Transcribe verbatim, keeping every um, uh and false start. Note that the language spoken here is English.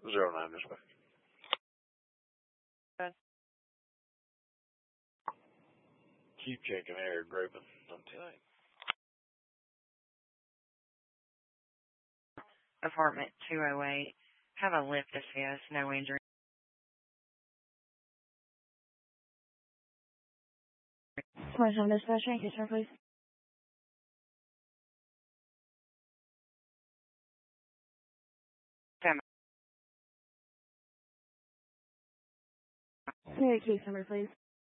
Zero nine this way. Okay. Keep checking air, Graven. Until I... Apartment two oh eight. Have a lift assist, no injury. twenty-seven dispatch, thank you, sir, please. Come on. Case number, please.